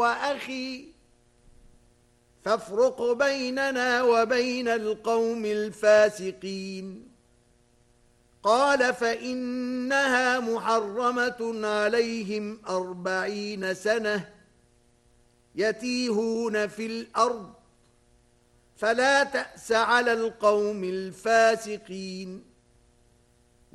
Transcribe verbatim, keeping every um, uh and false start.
وأخي فافرق بيننا وبين القوم الفاسقين. قال فإنها محرمة عليهم أربعين سنة يتيهون في الأرض فلا تأس على القوم الفاسقين.